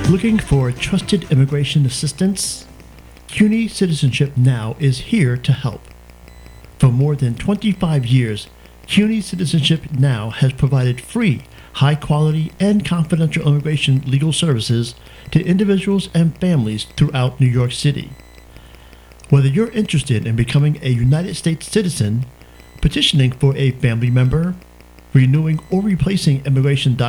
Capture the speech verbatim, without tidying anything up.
Looking for trusted immigration assistance? CUNY Citizenship Now is here to help. For more than twenty-five years, CUNY Citizenship Now has provided free, high-quality, and confidential immigration legal services to individuals and families throughout New York City. Whether you're interested in becoming a United States citizen, petitioning for a family member, renewing or replacing immigration documents,